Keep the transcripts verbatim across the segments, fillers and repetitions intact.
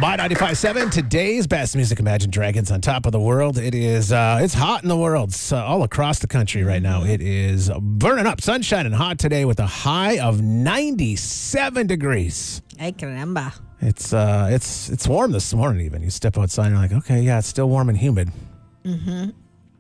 My ninety-five point seven, today's best music. Imagine Dragons on top of the world. It is, uh, it's hot in the world. It's uh, all across the country right now. It is burning up, sunshine and hot today with a high of ninety-seven degrees. Ay, caramba. It's, uh, it's, it's warm this morning even. You step outside and you're like, okay, yeah, it's still warm and humid. Mm-hmm.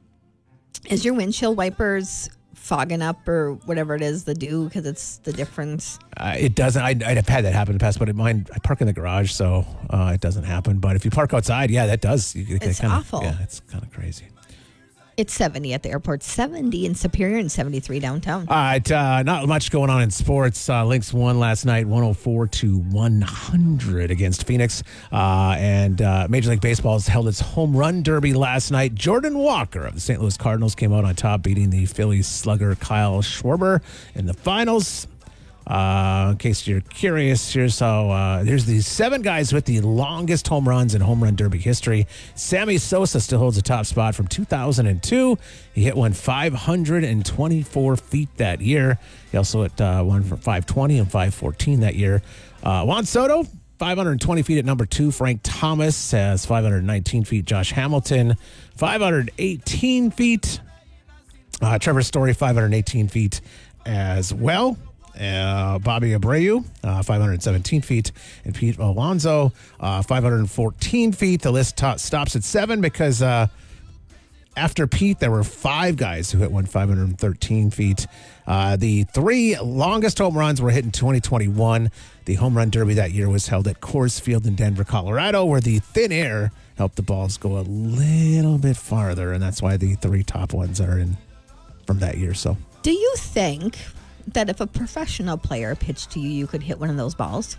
Is your windshield wipers fogging up or whatever it is, the dew, because it's the difference? Uh, it doesn't. I, I've had that happen in the past, but it, mine, I park in the garage, so uh, it doesn't happen. But if you park outside, yeah, that does. You, it It's kinda, awful. Yeah, it's kind of crazy. It's seventy at the airport, seventy in Superior, and seventy-three downtown. All right, uh, not much going on in sports. Uh, Lynx won last night, one oh four to one hundred against Phoenix. Uh, and uh, Major League Baseball has held its home run derby last night. Jordan Walker of the Saint Louis Cardinals came out on top, beating the Phillies slugger Kyle Schwarber in the finals. Uh, in case you're curious, here's how, uh, there's these seven guys with the longest home runs in home run derby history. Sammy Sosa still holds the top spot from two thousand two. He hit one five hundred twenty-four feet that year. He also hit uh, one for five twenty and five fourteen that year. Uh, Juan Soto, five hundred twenty feet at number two. Frank Thomas has five hundred nineteen feet. Josh Hamilton, five hundred eighteen feet. Uh, Trevor Story, five hundred eighteen feet as well. Uh, Bobby Abreu, uh, five hundred seventeen feet, and Pete Alonso, uh, five hundred fourteen feet. The list to- stops at seven because uh, after Pete, there were five guys who hit one five hundred thirteen feet. Uh, the three longest home runs were hit in twenty twenty-one. The home run derby that year was held at Coors Field in Denver, Colorado, where the thin air helped the balls go a little bit farther, and that's why the three top ones are in from that year. So, Do you think that if a professional player pitched to you, you could hit one of those balls?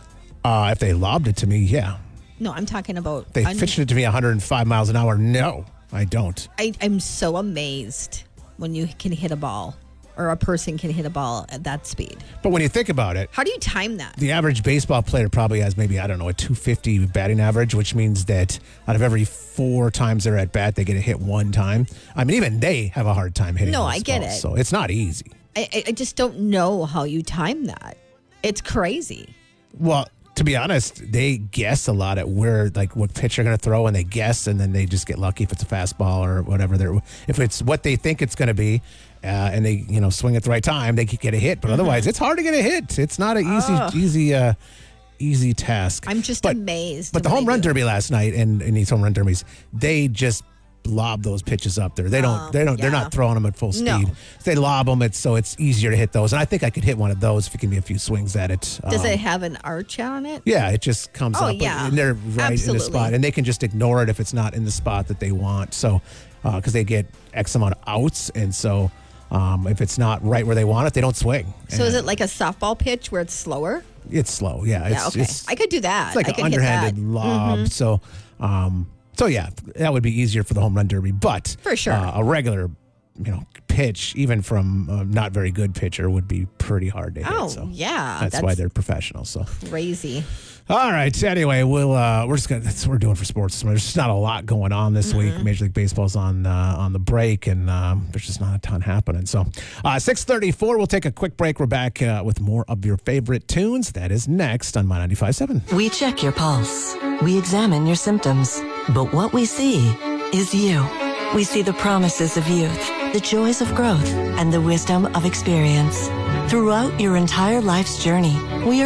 uh, if they lobbed it to me, yeah. No, I'm talking about... They un- pitched it to me one hundred five miles an hour. No, I don't. I, I'm so amazed when you can hit a ball, or a person can hit a ball at that speed. But when you think about it, How do you time that? the average baseball player probably has maybe, I don't know, a two fifty batting average, which means that out of every four times they're at bat, they get a hit one time. I mean, even they have a hard time hitting No, those I get balls, it. So it's not easy. I, I- I just don't know how you time that. It's crazy. Well, to be honest, they guess a lot at where, like, what pitch they're going to throw, and they guess, and then they just get lucky if it's a fastball or whatever. They're if it's what they think it's going to be, uh, and they you know swing at the right time, they could get a hit. But otherwise, it's hard to get a hit. It's not an easy Ugh. easy uh, easy task. I'm just But- amazed. But the when home they run do. derby last night and, and these home run derbies, they just lob those pitches up there. They don't. Oh, they don't. They're yeah. not throwing them at full speed. No. They lob them. It's so it's easier to hit those. And I think I could hit one of those if you give me a few swings at it. Does Um, it have an arch on it? Yeah, it just comes Oh, up. yeah. And they're right in the Absolutely. spot, and they can just ignore it if it's not in the spot that they want. So, because they get X amount of outs, and so um, if it's not right where they want it, they don't swing. So is And it like a softball pitch where it's slower? It's slow. Yeah. It's, Yeah, okay. It's, I could do that. It's like I an could hit that. Mm-hmm. underhanded lob. So, um, so yeah, that would be easier for the home run derby. But For sure. uh, a regular, you know, pitch, even from a not very good pitcher, would be pretty hard to hit. Oh, So yeah. that's, why they're professionals. So, crazy. all right. Anyway, we'll uh, we're just gonna that's what we're doing for sports. There's just not a lot going on this Mm-hmm. week. Major League Baseball's on uh, on the break, and um, there's just not a ton happening. So, uh, six thirty-four. We'll take a quick break. We're back uh, with more of your favorite tunes. That is next on My ninety-five point seven. We check your pulse. We examine your symptoms. But what we see is you. We see the promises of youth, the joys of growth, and the wisdom of experience. Throughout your entire life's journey, we are